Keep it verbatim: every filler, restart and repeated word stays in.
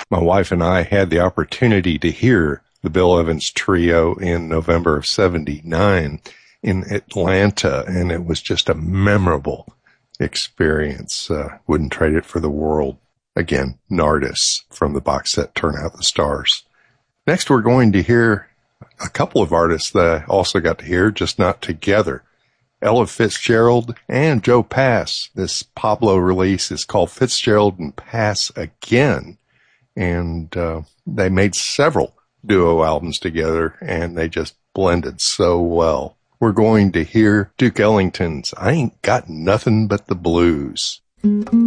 My wife and I had the opportunity to hear the Bill Evans Trio in November of seventy-nine in Atlanta, and it was just a memorable experience. Uh, wouldn't trade it for the world. Again, Nardis from the box set Turn Out the Stars. Next, we're going to hear a couple of artists that I also got to hear, just not together. Ella Fitzgerald and Joe Pass. This Pablo release is called Fitzgerald and Pass Again. And uh, they made several duo albums together, and they just blended so well. We're going to hear Duke Ellington's I Ain't Got Nothing But the Blues.